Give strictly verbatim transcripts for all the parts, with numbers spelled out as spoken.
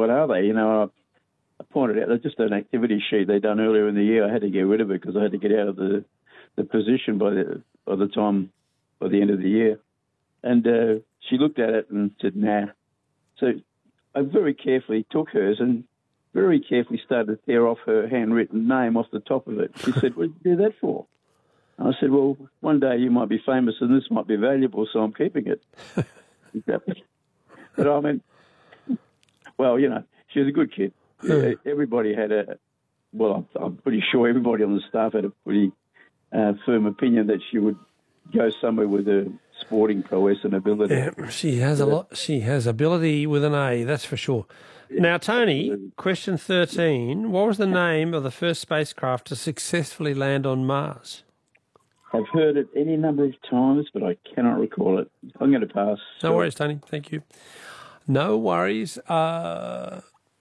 what are they? You know, I, I pointed out, they're just an activity sheet they'd done earlier in the year. I had to get rid of it because I had to get out of the, the position by the, by the time, by the end of the year. And uh, she looked at it and said, nah. So I very carefully took hers and very carefully started to tear off her handwritten name off the top of it. She said, what did you do that for? And I said, well, one day you might be famous and this might be valuable, so I'm keeping it. But I mean, well, you know, she was a good kid. Yeah, everybody had a, well, I'm, I'm pretty sure everybody on the staff had a pretty uh, firm opinion that she would go somewhere with a sporting prowess and ability. Yeah, she has a lot. She has ability with an A, that's for sure. Yeah. Now, Tony, question thirteen. What was the name of the first spacecraft to successfully land on Mars? I've heard it any number of times, but I cannot recall it. I'm going to pass. No so. worries, Tony. Thank you. No worries. Uh,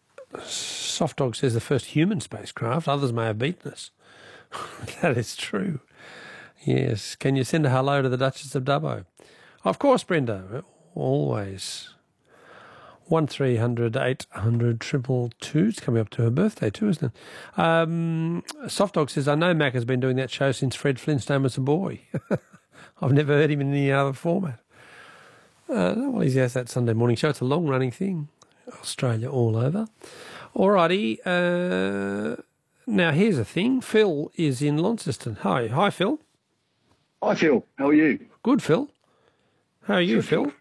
Soft Dog says the first human spacecraft. Others may have beaten us. That is true. Yes. Can you send a hello to the Duchess of Dubbo? Of course, Brenda. Always. One three hundred eight hundred triple two. It's coming up to her birthday too, isn't it? Um, Soft Dog says, I know Mac has been doing that show since Fred Flintstone was a boy. I've never heard him in any other format. Uh, well, he has that Sunday morning show. It's a long-running thing. Australia all over. All righty. Uh, now, here's the thing. Phil is in Launceston. Hi. Hi, Phil. Hi, Phil. How are you? Good, Phil. How are you, Good. Phil?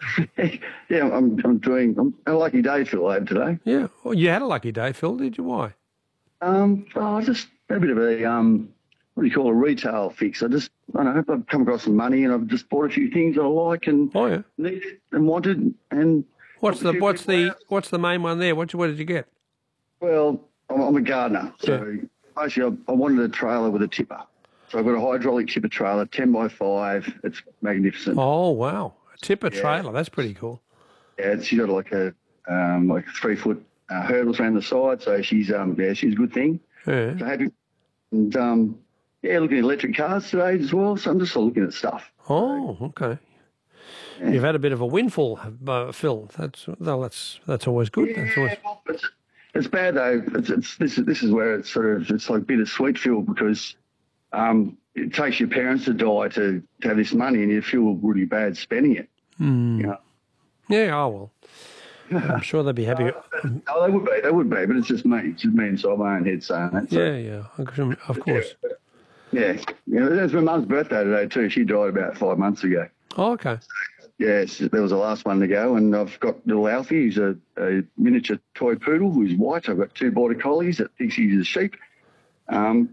yeah, I'm I'm doing I'm a lucky day, Phil, I had today. Yeah. Well, you had a lucky day, Phil, did you? Why? Um, oh, just a bit of a, um, what do you call a retail fix. I just, I don't know, I've come across some money and I've just bought a few things I like and oh, yeah. needed and wanted. And what's the what's the out. what's the main one there? What what did you get? Well, I'm, I'm a gardener, so yeah. basically I, I wanted a trailer with a tipper. So I've got a hydraulic tipper trailer, ten by five. It's magnificent. Oh wow, a tipper yeah. trailer. That's pretty cool. Yeah, she's got like a um, like three foot uh, hurdles around the side, so she's um yeah she's a good thing. Yeah. So happy. And um yeah, looking at electric cars today as well. So I'm just looking at stuff. Oh, okay. Yeah. You've had a bit of a windfall, uh, Phil. That's well, that's that's always good. Yeah, that's always... it's, it's bad though. It's, it's this is this is where it's sort of it's like bittersweet, Phil, because um it takes your parents to die to, to have this money, and you feel really bad spending it. Mm. You know? Yeah. Oh well. I'm sure they'd be happy. Oh, they would be. They would be, but it's just me. It's just me inside my own head saying that. So. Yeah, yeah. Of course. Yeah. Yeah. It's my mum's birthday today too. She died about five months ago. Oh, okay. Yes, there was the last one to go, and I've got little Alfie, who's a, a miniature toy poodle who's white. I've got two border collies that thinks he's a sheep. Um,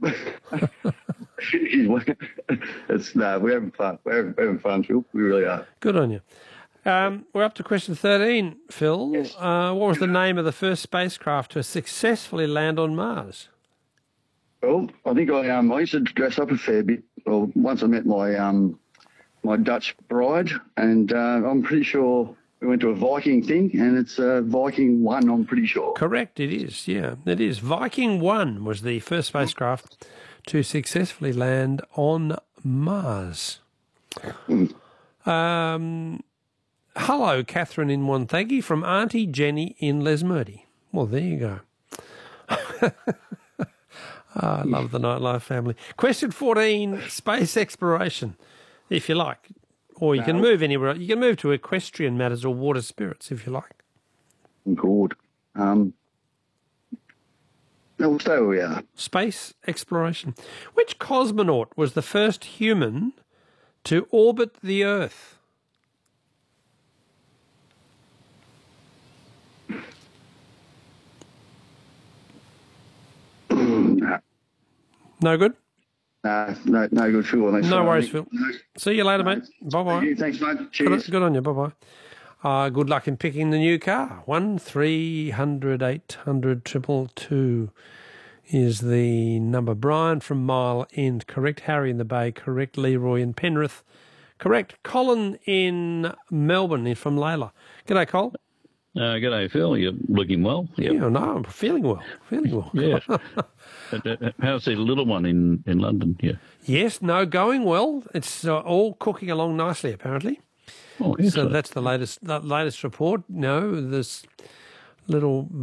it's no, we're having fun. We're having, we're having fun, Phil. We really are. Good on you. Um, we're up to question thirteen, Phil. Yes. Uh, what was the name of the first spacecraft to successfully land on Mars? Well, I think I um I used to dress up a fair bit. Well, once I met my um my Dutch bride, and uh, I'm pretty sure we went to a Viking thing, and it's uh, Viking One. I'm pretty sure. Correct. It is. Yeah, it is. Viking One was the first spacecraft to successfully land on Mars. Mm. Um. Hello, Catherine in Wonthaggi from Auntie Jenny in Lesmurdy. Well, there you go. Oh, I love the Nightlife family. Question fourteen, space exploration, if you like. Or you no. can move anywhere. You can move to equestrian matters or water spirits, if you like. Good. Um, no, we'll stay where we are. Space exploration. Which cosmonaut was the first human to orbit the Earth? no. No good? No, no, no good, Phil. No fine. worries, Phil. No. See you later, no. mate. Bye-bye. Thanks, mate. Cheers. Good, good on you. Bye-bye. Uh, good luck in picking the new car. One three hundred eight hundred triple two is the number. Brian from Mile End, correct. Harry in the Bay, correct. Leroy in Penrith, correct. Colin in Melbourne from Layla. G'day, Col. Uh, g'day, Phil. You're looking well. Yep. Yeah, no, I'm feeling well. Feeling well. Yes. How's the little one in, in London? Yeah. Yes, no, going well. It's uh, all cooking along nicely, apparently. Oh, yes. So that's the latest, the latest report. No, this little